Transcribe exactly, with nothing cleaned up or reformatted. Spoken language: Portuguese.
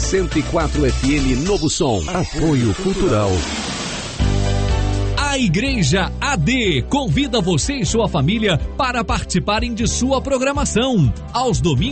cento e quatro F M Novo Som. Apoio Cultural. A Igreja A D convida você e sua família para participarem de sua programação. Aos domingos,